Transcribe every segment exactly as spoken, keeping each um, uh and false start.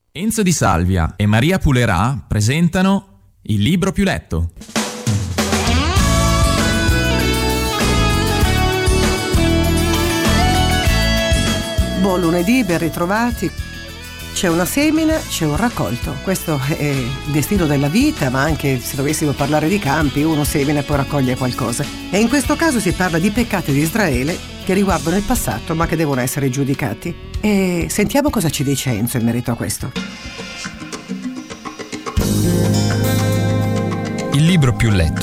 Enzo Di Salvia e Maria Pulerà presentano Il libro più letto. Buon lunedì, ben ritrovati. C'è una semina, c'è un raccolto. Questo è il destino della vita, ma anche se dovessimo parlare di campi, uno semina e poi raccoglie qualcosa. E in questo caso si parla di peccati di Israele che riguardano il passato, ma che devono essere giudicati. E sentiamo cosa ci dice Enzo in merito a questo. Il libro più letto.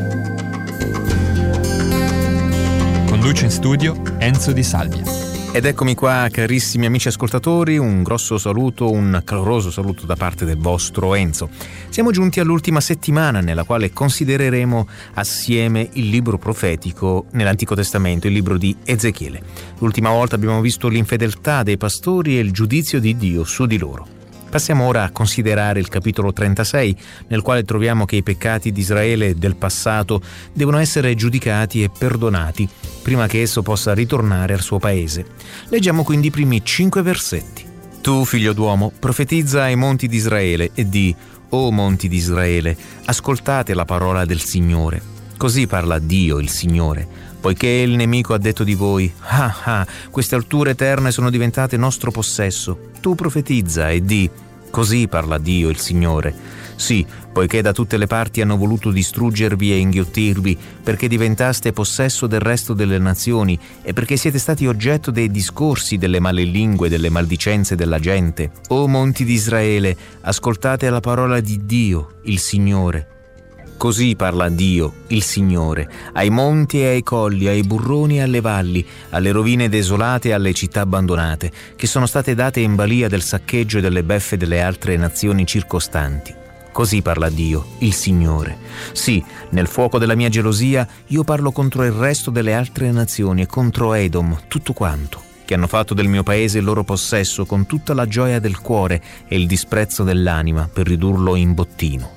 Conduce in studio Enzo Di Salvia. Ed eccomi qua, carissimi amici ascoltatori, un grosso saluto, un caloroso saluto da parte del vostro Enzo. Siamo giunti all'ultima settimana nella quale considereremo assieme il libro profetico nell'Antico Testamento, il libro di Ezechiele. L'ultima volta abbiamo visto l'infedeltà dei pastori e il giudizio di Dio su di loro. Passiamo ora a considerare il capitolo trentasei, nel quale troviamo che i peccati di Israele del passato devono essere giudicati e perdonati prima che esso possa ritornare al suo paese. Leggiamo quindi i primi cinque versetti. Tu, figlio d'uomo, profetizza ai monti di Israele e di: O monti di Israele, ascoltate la parola del Signore. Così parla Dio, il Signore. Poiché il nemico ha detto di voi: ah ah, queste alture eterne sono diventate nostro possesso. Tu profetizza e di: Così parla Dio, il Signore. Sì, poiché da tutte le parti hanno voluto distruggervi e inghiottirvi, perché diventaste possesso del resto delle nazioni e perché siete stati oggetto dei discorsi, delle male lingue, delle maldicenze della gente. O monti di Israele, ascoltate la parola di Dio, il Signore. Così parla Dio, il Signore, ai monti e ai colli, ai burroni e alle valli, alle rovine desolate e alle città abbandonate, che sono state date in balia del saccheggio e delle beffe delle altre nazioni circostanti. Così parla Dio, il Signore. Sì, nel fuoco della mia gelosia io parlo contro il resto delle altre nazioni e contro Edom, tutto quanto, che hanno fatto del mio paese il loro possesso con tutta la gioia del cuore e il disprezzo dell'anima per ridurlo in bottino.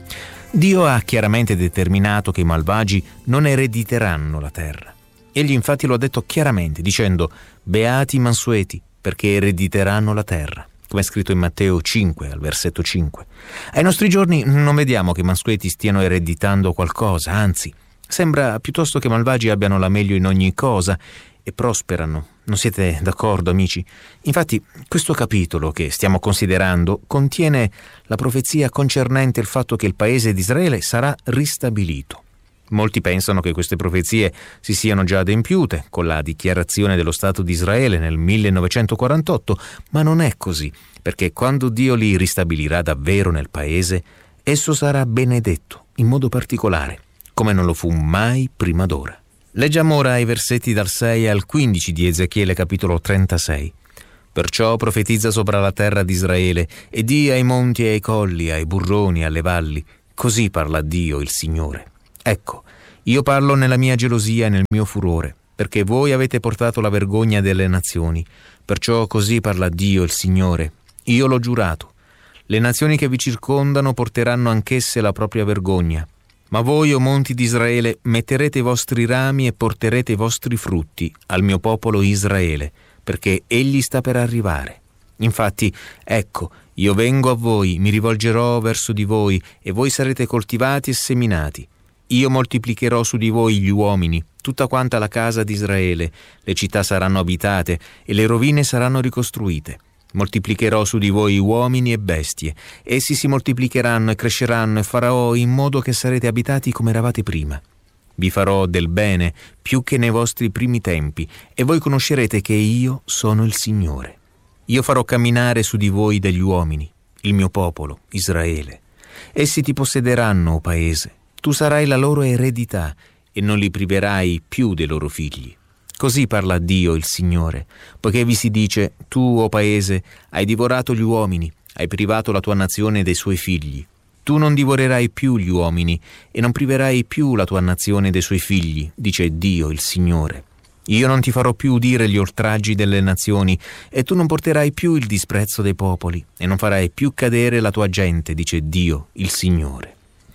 Dio ha chiaramente determinato che i malvagi non erediteranno la terra. Egli infatti lo ha detto chiaramente, dicendo: Beati i mansueti, perché erediteranno la terra, come è scritto in Matteo cinque, al versetto cinque. Ai nostri giorni non vediamo che i mansueti stiano ereditando qualcosa, anzi, sembra piuttosto che i malvagi abbiano la meglio in ogni cosa e prosperano. Non siete d'accordo, amici? Infatti, questo capitolo che stiamo considerando contiene la profezia concernente il fatto che il paese di Israele sarà ristabilito. Molti pensano che queste profezie si siano già adempiute con la dichiarazione dello Stato di Israele nel millenovecentoquarantotto, ma non è così, perché quando Dio li ristabilirà davvero nel paese, esso sarà benedetto in modo particolare, come non lo fu mai prima d'ora. Leggiamo ora i versetti dal sei al quindici di Ezechiele capitolo trentasei. Perciò profetizza sopra la terra di Israele e di ai monti e ai colli, ai burroni, alle valli. Così parla Dio, il Signore. Ecco, io parlo nella mia gelosia e nel mio furore, perché voi avete portato la vergogna delle nazioni. Perciò così parla Dio, il Signore. Io l'ho giurato. Le nazioni che vi circondano porteranno anch'esse la propria vergogna. Ma voi, o monti di Israele, metterete i vostri rami e porterete i vostri frutti al mio popolo Israele, perché egli sta per arrivare. Infatti, ecco, io vengo a voi, mi rivolgerò verso di voi, e voi sarete coltivati e seminati. Io moltiplicherò su di voi gli uomini, tutta quanta la casa di Israele, le città saranno abitate e le rovine saranno ricostruite. Moltiplicherò su di voi uomini e bestie, essi si moltiplicheranno e cresceranno e farò in modo che sarete abitati come eravate prima. Vi farò del bene più che nei vostri primi tempi, e voi conoscerete che io sono il Signore. Io farò camminare su di voi degli uomini, il mio popolo, Israele. Essi ti possederanno, o paese. Tu sarai la loro eredità e non li priverai più dei loro figli. Così parla Dio, il Signore, poiché vi si dice: tu, o paese, hai divorato gli uomini, hai privato la tua nazione dei suoi figli. Tu non divorerai più gli uomini e non priverai più la tua nazione dei suoi figli, dice Dio, il Signore. Io non ti farò più udire gli oltraggi delle nazioni, e tu non porterai più il disprezzo dei popoli, e non farai più cadere la tua gente, dice Dio, il Signore.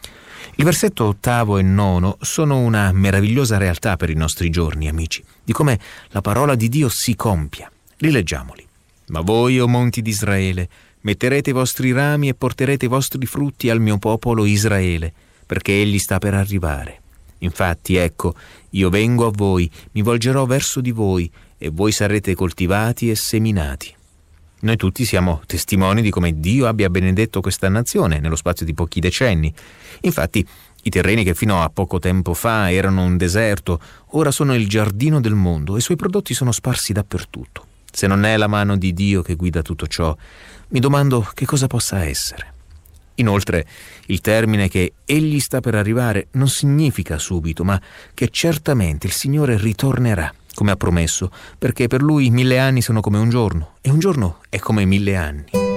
Il versetto ottavo e nono sono una meravigliosa realtà per i nostri giorni, amici, di come la parola di Dio si compia. Rileggiamoli. Ma voi, o monti di Israele, metterete i vostri rami e porterete i vostri frutti al mio popolo Israele, perché egli sta per arrivare. Infatti, ecco, io vengo a voi, mi volgerò verso di voi, e voi sarete coltivati e seminati. Noi tutti siamo testimoni di come Dio abbia benedetto questa nazione nello spazio di pochi decenni. Infatti, i terreni che fino a poco tempo fa erano un deserto, ora sono il giardino del mondo e i suoi prodotti sono sparsi dappertutto. Se non è la mano di Dio che guida tutto ciò, mi domando che cosa possa essere. Inoltre, il termine che egli sta per arrivare non significa subito, ma che certamente il Signore ritornerà, come ha promesso, perché per lui mille anni sono come un giorno, e un giorno è come mille anni.